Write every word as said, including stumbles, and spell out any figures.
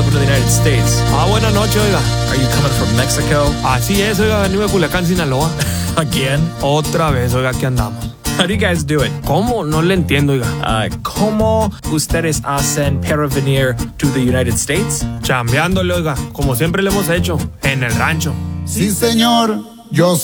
come from the United States. Ah, buenas noches, oiga. Are you coming from Mexico? Así es, oiga, venimos de Culiacán, Sinaloa. Again? Otra vez, oiga, aquí andamos. How do you guys do it? ¿Cómo? No le entiendo, oiga. Uh, ¿Cómo ustedes hacen para venir to the United States? Chambeándole, oiga, como siempre le hemos hecho, en el rancho. Sí, señor, yo